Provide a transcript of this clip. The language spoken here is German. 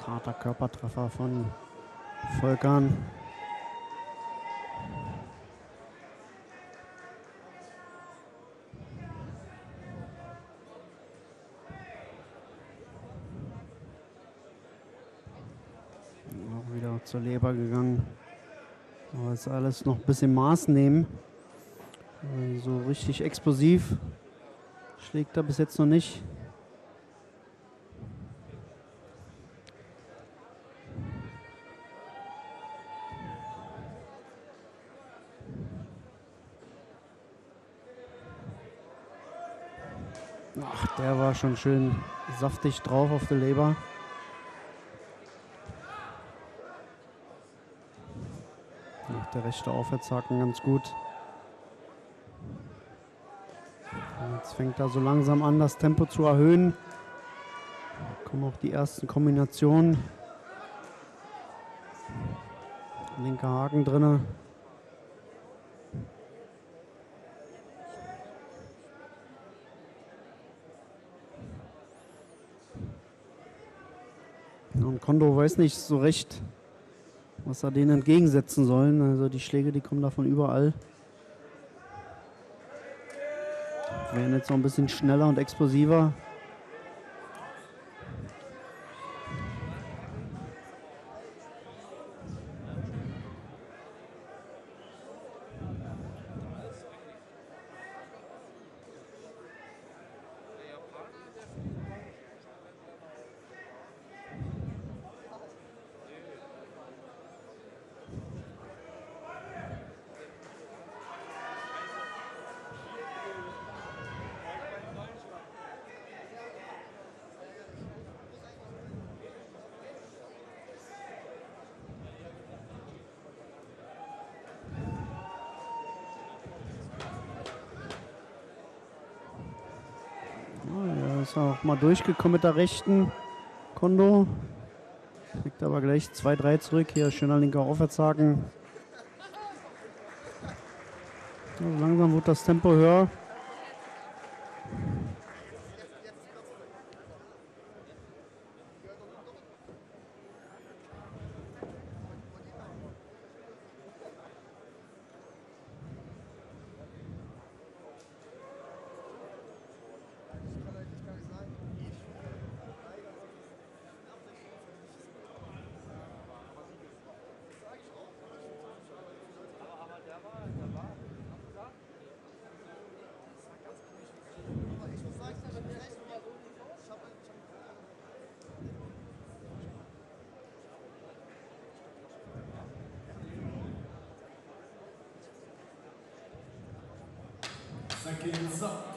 Harter Körpertreffer von Volkan. Auch wieder zur Leber gegangen. Aber ist alles noch ein bisschen Maß nehmen. So richtig explosiv schlägt er bis jetzt noch nicht. Ach, der war schon schön saftig drauf auf der Leber. Auch der rechte Aufwärtshaken ganz gut. Jetzt fängt er so langsam an, das Tempo zu erhöhen. Kommen auch die ersten Kombinationen. Linker Haken drinne. Und Kondo weiß nicht so recht, was er denen entgegensetzen sollen. Also die Schläge, die kommen da von überall. Werden jetzt noch ein bisschen schneller und explosiver. Ja, ist auch mal durchgekommen mit der rechten Kondo. Kriegt aber gleich 2-3 zurück. Hier schöner linker Aufwärtshaken. Also langsam wird das Tempo höher. Seconds up.